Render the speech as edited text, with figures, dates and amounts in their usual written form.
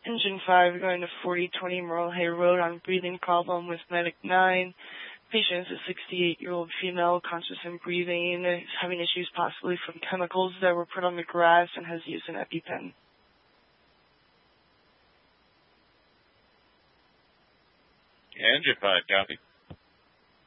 Engine 5 going to 4020 Merle Hay Road on breathing problem with Medic 9. Patient is a 68-year-old female, conscious and breathing, is having issues possibly from chemicals that were put on the grass and has used an EpiPen. Engine 5, copy.